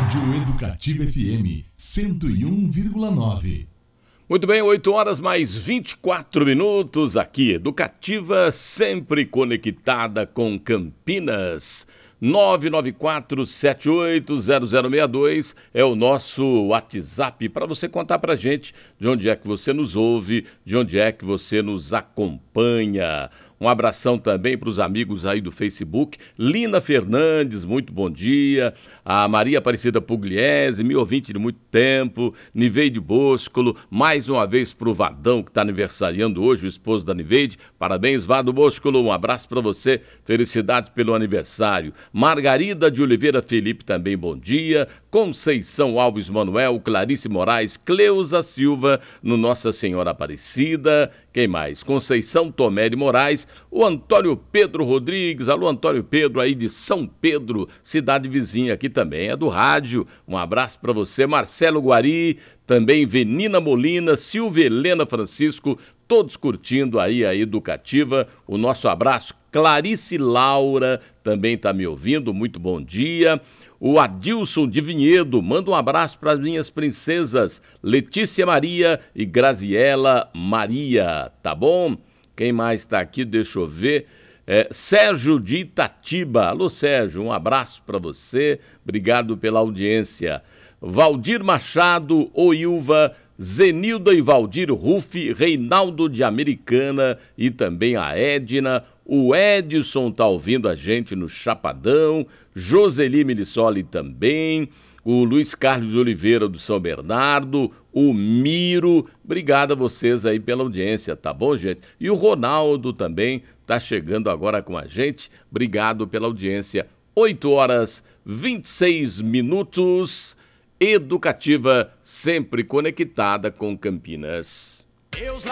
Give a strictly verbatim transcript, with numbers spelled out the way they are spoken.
Rádio Educativa F M cento e um vírgula nove. Muito bem, oito horas mais vinte e quatro minutos, aqui Educativa, sempre conectada com Campinas. nove nove quatro sete oito zero zero seis dois é o nosso WhatsApp para você contar pra gente de onde é que você nos ouve, de onde é que você nos acompanha. Um abração também para os amigos aí do Facebook. Lina Fernandes, muito bom dia. A Maria Aparecida Pugliese, meu ouvinte de muito tempo. Niveide Boscolo, mais uma vez para o Vadão, que está aniversariando hoje, o esposo da Niveide. Parabéns, Vado Boscolo, um abraço para você. Felicidades pelo aniversário. Margarida de Oliveira Felipe também, bom dia. Conceição Alves Manuel, Clarice Moraes, Cleusa Silva, no Nossa Senhora Aparecida. Quem mais? Conceição Tomé de Moraes, o Antônio Pedro Rodrigues. Alô, Antônio Pedro, aí de São Pedro, cidade vizinha aqui também, é do rádio. Um abraço para você. Marcelo Guari, também Venina Molina, Silvia Helena Francisco, todos curtindo aí a Educativa. O nosso abraço. Clarice Laura também está me ouvindo, muito bom dia. O Adilson de Vinhedo, manda um abraço para as minhas princesas Letícia Maria e Graziela Maria, tá bom? Quem mais está aqui, deixa eu ver, é, Sérgio de Itatiba. Alô, Sérgio, um abraço para você, obrigado pela audiência. Valdir Machado, Oilva, Zenilda e Valdir Rufi, Reinaldo de Americana e também a Edna. O Edson tá ouvindo a gente no Chapadão, Joseli Milissoli também, o Luiz Carlos de Oliveira do São Bernardo, o Miro, obrigado a vocês aí pela audiência, tá bom, gente? E o Ronaldo também tá chegando agora com a gente, obrigado pela audiência. oito horas e vinte e seis minutos, Educativa, sempre conectada com Campinas.